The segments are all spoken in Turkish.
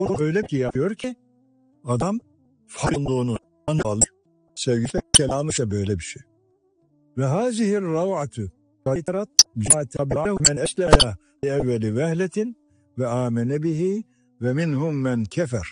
O öyle ki yapıyor ki adam farkındığını alır. Sevgi kelamı ise böyle bir şey. Ve hazihir rav'atu kaytarat men esleme evveli vehletin ve amene bihi ve minhum men kefer.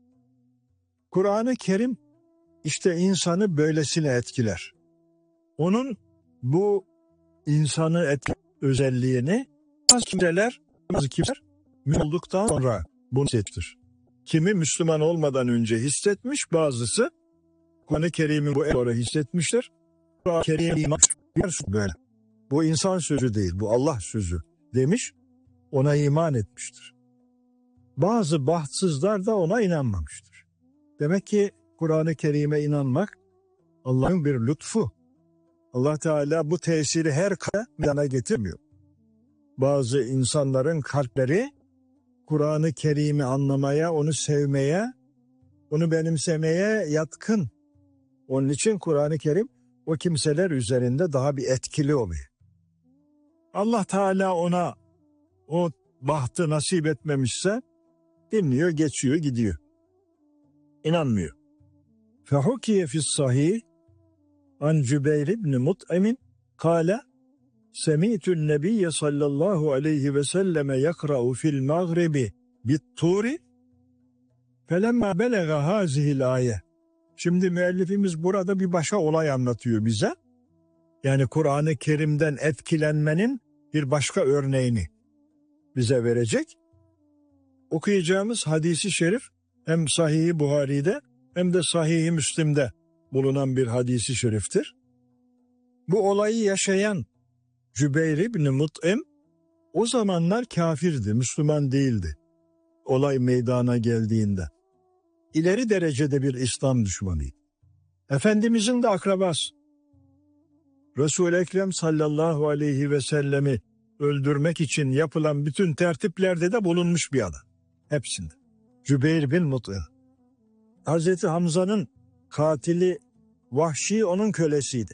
Kur'an-ı Kerim işte insanı böylesine etkiler. Onun bu insanı etkiler özelliğini bazı kimseler Müslüman olduktan sonra bunu hissettir. Kimi Müslüman olmadan önce hissetmiş, bazısı Kur'an-ı Kerim'i bu sonra hissetmiştir. Kur'an-ı Kerim böyle. Bu insan sözü değil, bu Allah sözü demiş, ona iman etmiştir. Bazı bahtsızlar da ona inanmamıştır. Demek ki Kur'an-ı Kerim'e inanmak Allah'ın bir lütfu. Allah Teala bu tesiri her kalbe getirmiyor. Bazı insanların kalpleri Kur'an-ı Kerim'i anlamaya, onu sevmeye, onu benimsemeye yatkın. Onun için Kur'an-ı Kerim o kimseler üzerinde daha bir etkili oluyor. Allah Teala ona o bahtı nasip etmemişse dinliyor, geçiyor, gidiyor. İnanmıyor. Fehukiye fis-sahih an Cübeyr ibn Mut'im kâle Semi'tü'n nebiyye sallallahu aleyhi ve selleme yakra'u fil mağribi bit-turi felemma belega hazihil ayet. Şimdi müellifimiz burada bir başka olay anlatıyor bize. Yani Kur'an-ı Kerim'den etkilenmenin bir başka örneğini bize verecek. Okuyacağımız hadisi şerif hem Sahih-i Buhari'de hem de Sahih-i Müslim'de bulunan bir hadisi şeriftir. Bu olayı yaşayan Cübeyr ibn Mut'im o zamanlar kafirdi, Müslüman değildi. Olay meydana geldiğinde. İleri derecede bir İslam düşmanıydı. Efendimizin de akrabası. Resul-i Ekrem sallallahu aleyhi ve sellemi öldürmek için yapılan bütün tertiplerde de bulunmuş bir adam. Hepsinde. Cübeyr bin Mut'im. Hazreti Hamza'nın katili Vahşi onun kölesiydi.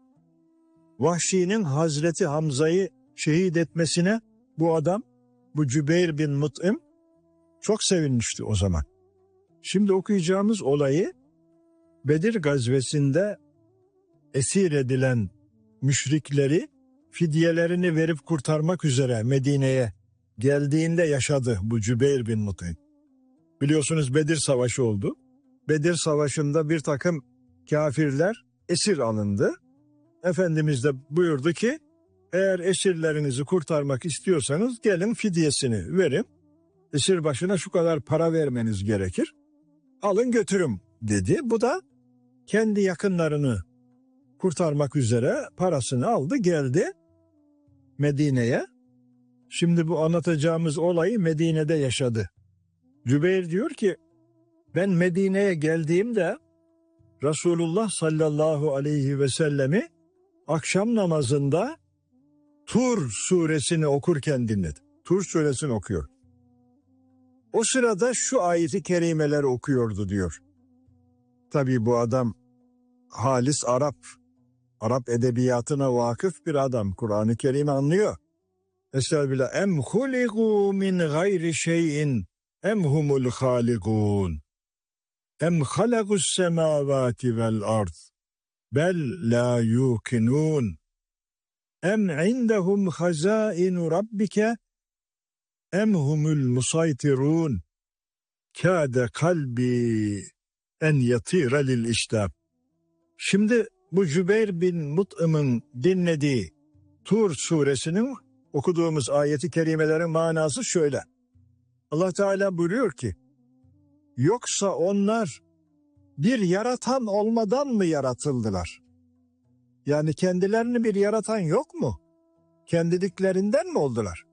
Vahşi'nin Hazreti Hamza'yı şehit etmesine bu adam, bu Cübeyr bin Mut'im çok sevinmişti o zaman. Şimdi okuyacağımız olayı Bedir gazvesinde esir edilen müşrikleri fidyelerini verip kurtarmak üzere Medine'ye geldiğinde yaşadı bu Cübeyr bin Mut'im. Biliyorsunuz Bedir Savaşı oldu. Bedir Savaşı'nda bir takım kafirler esir alındı. Efendimiz de buyurdu ki eğer esirlerinizi kurtarmak istiyorsanız gelin fidyesini verin. Esir başına şu kadar para vermeniz gerekir. Alın götürün dedi. Bu da kendi yakınlarını kurtarmak üzere parasını aldı geldi Medine'ye. Şimdi bu anlatacağımız olayı Medine'de yaşadı. Cübeyr diyor ki ben Medine'ye geldiğimde Resulullah sallallahu aleyhi ve sellemi akşam namazında Tur suresini okurken dinledim. Tur suresini okuyor. O sırada şu ayeti kerimeleri okuyordu diyor. Tabii bu adam halis Arap edebiyatına vakıf bir adam. Kur'an-ı Kerim'i anlıyor. Estağfirullah. Em huligu min gayri şeyin em humul haligun. Em halagus semavati vel ard. Bel la yukinun. Em indahum hazainu rabbike em humul musaytirun. Kâde kalbi en yatîra lil iştâb. Şimdi bu Cübeyr bin Mut'im'in dinlediği Tur suresinin okuduğumuz ayeti kerimelerin manası şöyle. Allah Teala buyuruyor ki yoksa onlar bir yaratan olmadan mı yaratıldılar? Yani kendilerini bir yaratan yok mu? Kendiliklerinden mi oldular?